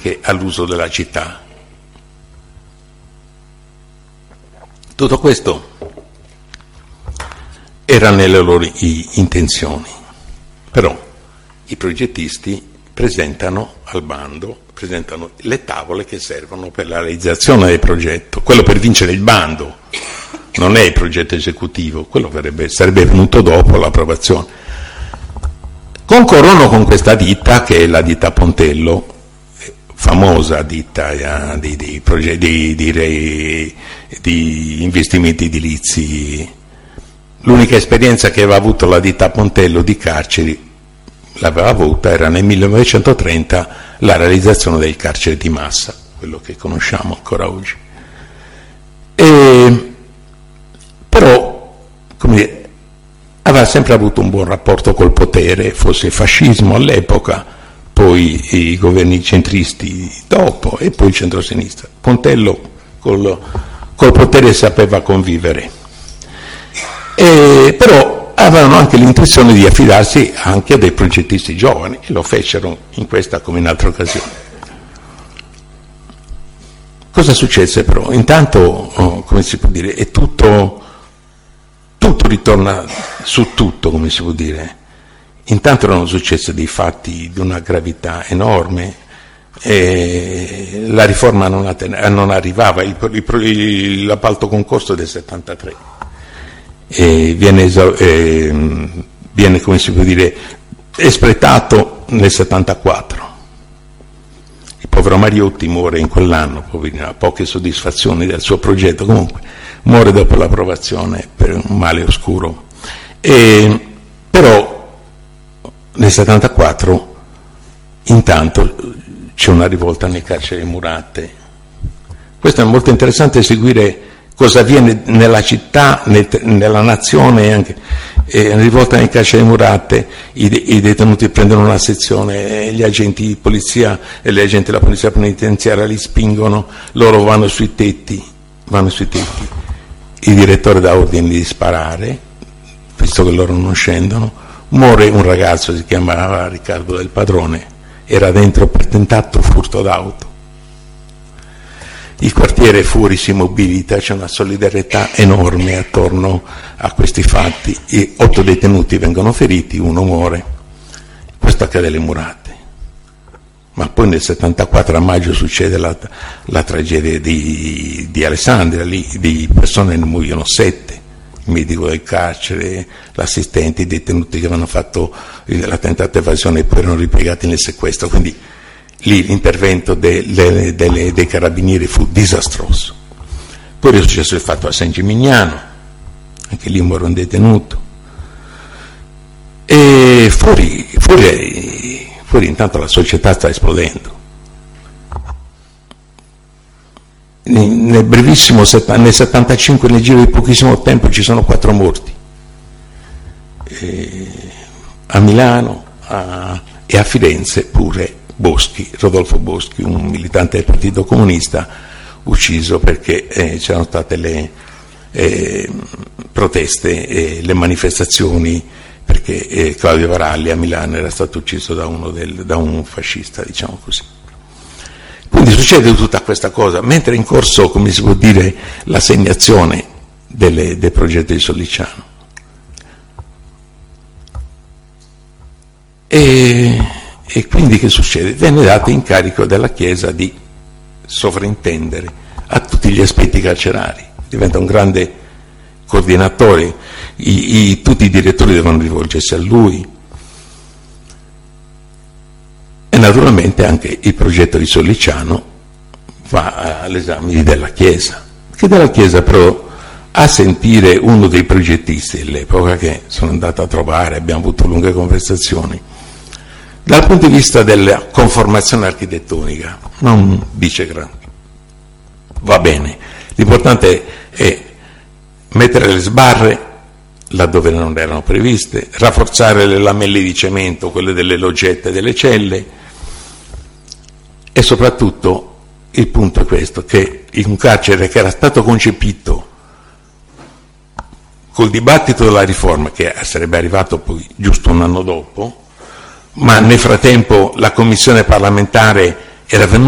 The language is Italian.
anche all'uso della città. Tutto questo era nelle loro intenzioni, però i progettisti presentano al bando, presentano le tavole che servono per la realizzazione del progetto. Quello per vincere il bando non è il progetto esecutivo, quello sarebbe venuto dopo l'approvazione. Concorrono con questa ditta, che è la ditta Pontello, famosa ditta di investimenti edilizi. L'unica esperienza che aveva avuto la ditta Pontello di carceri l'aveva avuta era nel 1930 la realizzazione del carcere di Massa, quello che conosciamo ancora oggi. Però, come dire, aveva sempre avuto un buon rapporto col potere, fosse il fascismo all'epoca, poi i governi centristi dopo e poi il centrosinistra. Pontello col potere sapeva convivere. Però avevano anche l'intenzione di affidarsi anche a dei progettisti giovani e lo fecero in questa come in altre occasioni. Cosa successe però? Intanto, come si può dire, è tutto ritorna su tutto, come si può dire. Intanto erano successi dei fatti di una gravità enorme, la riforma non arrivava, l'appalto concorso del 73 viene come si può dire espletato nel 74. Il povero Mariotti muore in quell'anno, poverino, ha poche soddisfazioni del suo progetto, comunque muore dopo l'approvazione per un male oscuro. Però nel 74 intanto c'è una rivolta nel carcere Murate. Questo è molto interessante, seguire cosa avviene nella città, nella nazione, anche rivolta nel carcere Murate. I detenuti prendono una sezione, gli agenti di polizia e gli agenti della polizia penitenziaria li spingono, loro vanno sui tetti, il direttore dà ordine di sparare, visto che loro non scendono. Muore un ragazzo, si chiamava Riccardo del Padrone, era dentro per tentato furto d'auto. Il quartiere fuori si mobilita, c'è una solidarietà enorme attorno a questi fatti, e 8 detenuti vengono feriti, 1 muore. Questo accade alle Murate. Ma poi nel 74 a maggio succede la tragedia di Alessandria, lì di persone ne muoiono 7. Il medico del carcere, l'assistente, i detenuti che avevano fatto la tentata evasione e poi erano ripiegati nel sequestro, quindi lì l'intervento dei carabinieri fu disastroso. Poi è successo il fatto a San Gimignano, anche lì muore un detenuto, e fuori intanto la società sta esplodendo. Nel brevissimo, nel 75, nel giro di pochissimo tempo, ci sono 4 morti a Milano e a Firenze pure. Rodolfo Boschi, un militante del Partito Comunista, ucciso perché c'erano state le proteste, le manifestazioni, perché Claudio Varalli a Milano era stato ucciso da un fascista, diciamo così. Quindi succede tutta questa cosa, mentre è in corso, come si può dire, l'assegnazione del progetto di Sollicciano. E quindi che succede? Venne dato incarico della Chiesa di sovrintendere a tutti gli aspetti carcerari, diventa un grande coordinatore, tutti i direttori devono rivolgersi a lui, e naturalmente anche il progetto di Sollicciano va all'esame della Chiesa, che della Chiesa però, a sentire uno dei progettisti dell'epoca, che sono andato a trovare, abbiamo avuto lunghe conversazioni, dal punto di vista della conformazione architettonica non dice granché, va bene, l'importante è mettere le sbarre laddove non erano previste, rafforzare le lamelle di cemento, quelle delle loggette delle celle, e soprattutto il punto è questo, che in un carcere che era stato concepito col dibattito della riforma, che sarebbe arrivato poi giusto un anno dopo, ma nel frattempo la commissione parlamentare era venuta